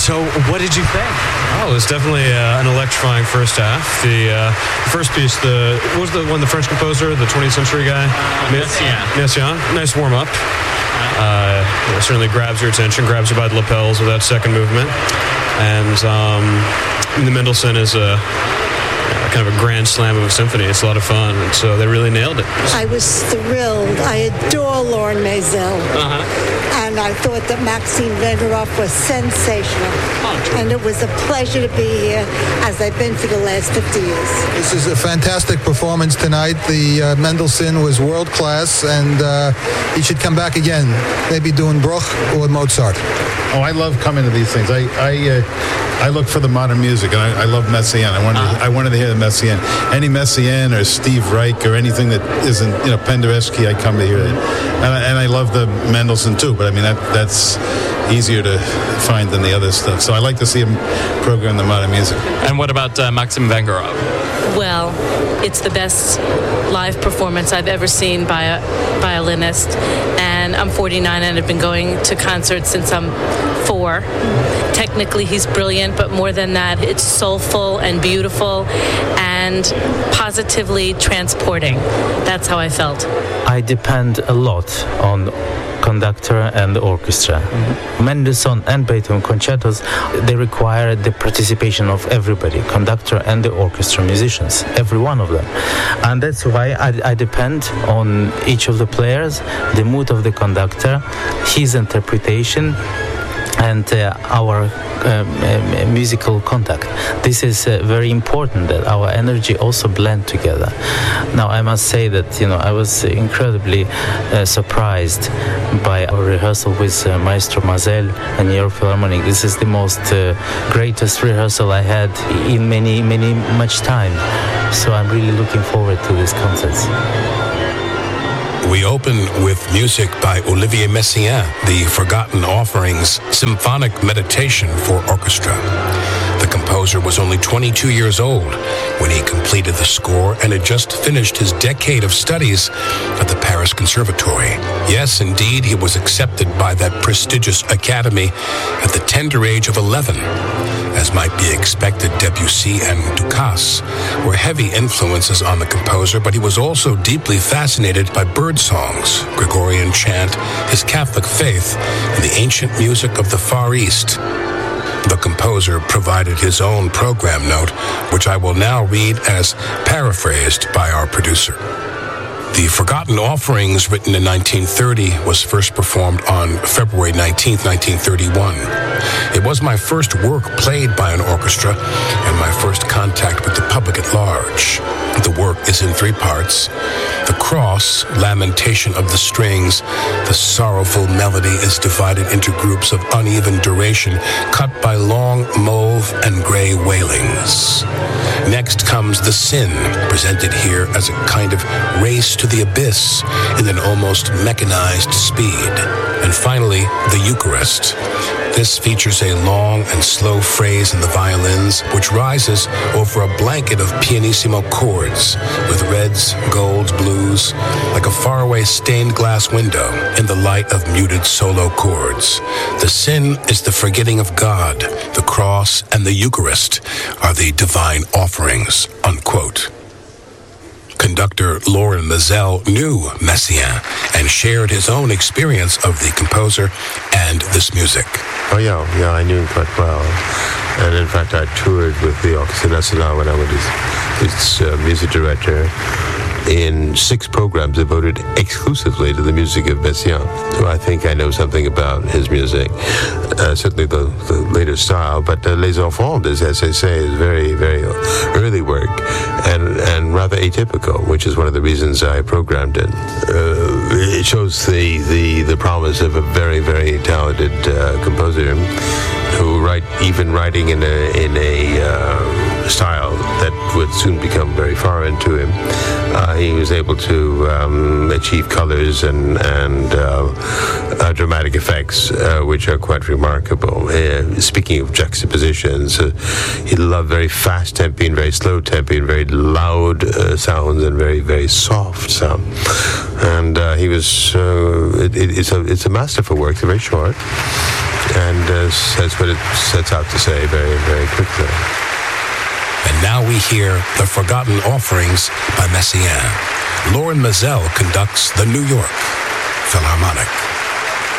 So what did you think? Oh, it was definitely an electrifying first half. The first piece, what was the one, the French composer, the 20th century guy? Messiaen. Nice warm-up. Certainly grabs your attention, grabs you by the lapels with that second movement. And the Mendelssohn is kind of a grand slam of a symphony. It's a lot of fun, and so they really nailed it. I was thrilled. I adore Lauren Maisel. And I thought that Maxime Vengerov was sensational. And it was a pleasure to be here, as I've been for the last 50 years. This is a fantastic performance tonight. The Mendelssohn was world class, and he should come back again, maybe doing Bruch or Mozart. Oh, I love coming to these things. I look for the modern music, and I love Messiaen. I wanted to hear the Messiaen. Any Messiaen or Steve Reich or anything that isn't, Penderecki, I come to hear it. And I love the Mendelssohn too, but I mean, that's easier to find than the other stuff. So I like to see him program the modern music. And what about Maxim Vengerov? Well, it's the best live performance I've ever seen by a violinist. And I'm 49 and I've been going to concerts since I'm 4. Technically, he's brilliant, but more than that, it's soulful and beautiful and positively transporting. That's how I felt. I depend a lot on conductor and the orchestra. Mendelssohn and Beethoven concertos, they require the participation of everybody, conductor and the orchestra musicians, every one of them. And that's why I depend on each of the players, the mood of the conductor, his interpretation, and our musical contact. This is very important, that our energy also blend together. Now, I must say that I was incredibly surprised by our rehearsal with Maestro Mazel and New York Philharmonic. This is the most greatest rehearsal I had in much time. So I'm really looking forward to these concerts. We open with music by Olivier Messiaen, the Forgotten Offerings Symphonic Meditation for Orchestra. The composer was only 22 years old when he completed the score and had just finished his decade of studies at the Paris Conservatory. Yes, indeed, he was accepted by that prestigious academy at the tender age of 11. As might be expected, Debussy and Ducasse were heavy influences on the composer, but he was also deeply fascinated by bird songs, Gregorian chant, his Catholic faith, and the ancient music of the Far East. The composer provided his own program note, which I will now read as paraphrased by our producer. The Forgotten Offerings, written in 1930, was first performed on February 19, 1931. It was my first work played by an orchestra and my first contact with the public at large. The work is in 3 parts. The cross, lamentation of the strings, the sorrowful melody is divided into groups of uneven duration, cut by long mauve and gray wailings. Next comes the sin, presented here as a kind of race to the abyss in an almost mechanized speed. And finally, the Eucharist. This features a long and slow phrase in the violins, which rises over a blanket of pianissimo chords with reds, golds, blues, like a faraway stained glass window in the light of muted solo chords. The sin is the forgetting of God. The cross and the Eucharist are the divine offerings, unquote. Conductor Lauren Mazel knew Messiaen and shared his own experience of the composer and this music. Oh, yeah, I knew him quite well. And in fact, I toured with the Orchestre Nationale when I was its music director in 6 programs devoted exclusively to the music of Messiaen. So I think I know something about his music, certainly the later style, but Les Enfants, as I say, is very, very early work and rather atypical, which is one of the reasons I programmed it. It shows the promise of a very, very talented composer who writing in a style that would soon become very foreign to him. He was able to achieve colors and dramatic effects, which are quite remarkable. Speaking of juxtapositions, he loved very fast tempi and very slow tempi and very loud sounds and very, very soft sound. And he was, it's a masterful work. It's very short. And says what it sets out to say very, very quickly. And now we hear The Forgotten Offerings by Messiaen. Lorin Maazel conducts the New York Philharmonic.